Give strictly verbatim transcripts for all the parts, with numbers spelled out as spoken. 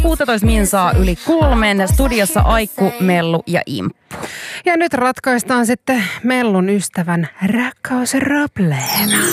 kuusitoista minsaa yli kolmen. Studiossa Aikku, Mellu ja Imppu. Ja nyt ratkaistaan sitten Mellun ystävän rakkausprobleema.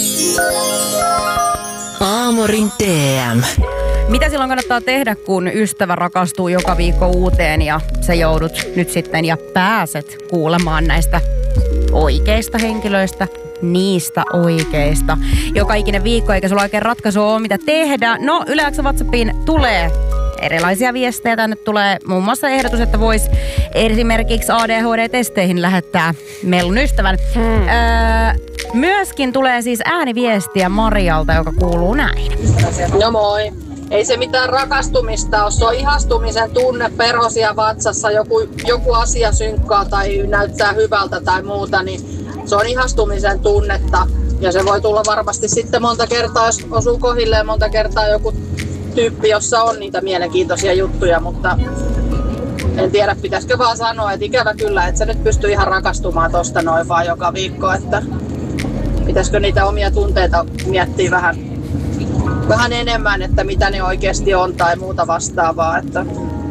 Aamurin D M. Mitä silloin kannattaa tehdä, kun ystävä rakastuu joka viikko uuteen ja sä joudut nyt sitten ja pääset kuulemaan näistä oikeista henkilöistä, niistä oikeista. Joka ikinen viikko, eikä sulla oikein ratkaisua ole, mitä tehdä. No, Yle WhatsAppiin tulee erilaisia viestejä. Tänne tulee muun muassa ehdotus, että voisi esimerkiksi A D H D-testeihin lähettää Mellun ystävän. Hmm. Öö, myöskin tulee siis ääniviestiä Marialta, joka kuuluu näin. No moi. Ei se mitään rakastumista ole, se on ihastumisen tunne perhosia vatsassa, joku, joku asia synkkaa tai näyttää hyvältä tai muuta, niin se on ihastumisen tunnetta. Ja se voi tulla varmasti sitten monta kertaa, jos osuu kohilleen monta kertaa joku tyyppi, jossa on niitä mielenkiintoisia juttuja, mutta en tiedä, pitäisikö vaan sanoa, että ikävä kyllä, että sä nyt pystyy ihan rakastumaan tosta noin vaan joka viikko, että pitäisikö niitä omia tunteita miettiä vähän. Vähän enemmän, että mitä ne oikeasti on tai muuta vastaavaa. Että...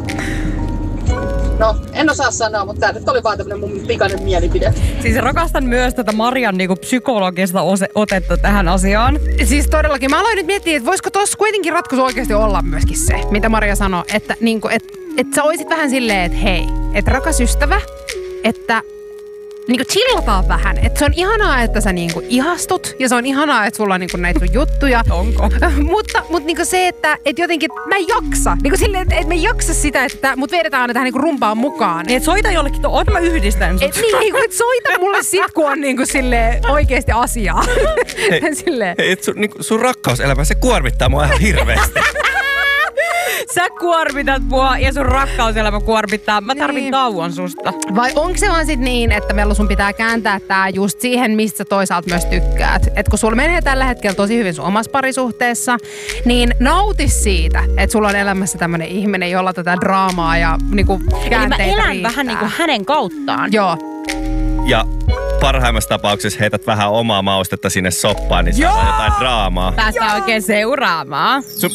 No, en osaa sanoa, mutta tämä nyt oli vaan tämmönen mun pikainen mielipide. Siis rakastan myös tätä Marian niinku psykologista otetta tähän asiaan. Siis todellakin. Mä aloin nyt miettiä, että voisiko tossa kuitenkin ratkaisu oikeasti olla myöskin se, mitä Maria sanoi, että niinku, et, et sä oisit vähän silleen, että hei, että rakas ystävä, että niinku chillataan vähän. Että se on ihanaa, että sä niinku ihastut ja se on ihanaa, että sulla on niinku näitä sun juttuja. Onko? mutta mutta niinku se, että et jotenkin mä en jaksa. Niinku silleen, että et mä en jaksa sitä, että mut vedetään aina tähän niinku rumpaan mukaan. Niin, et soita jollekin, oot mä yhdistän sut. Et niin, et soita mulle sit, kun on niinku silleen oikeesti asiaa. Hei, silleen. hei sun, niinku, sun rakkauselämä, se kuormittaa mua ihan hirveästi. Sä kuormitat mua ja sun rakkauselämä kuormittaa. Mä tarvin niin tauon susta. Vai onko se vaan sit niin, että Mellu sun pitää kääntää tää just siihen, mistä toisaalta myös tykkäät? Et kun sulla menee tällä hetkellä tosi hyvin sun omassa parisuhteessa, niin nauti siitä, että sulla on elämässä tämmönen ihminen, jolla tätä draamaa ja niinku käänteitä Eli mä elän riittää. vähän niinku hänen kauttaan. Joo. Ja parhaimmassa tapauksessa heität vähän omaa maustetta sinne soppaan, niin saadaan jotain draamaa. Päästään oikein seuraamaan. Sun...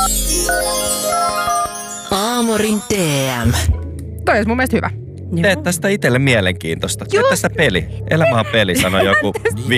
Aamurin D M. Toi olisi mun mielestä hyvä. Teet tästä itselle mielenkiintoista. Teet tästä peli. Elämä on peli, sanoi joku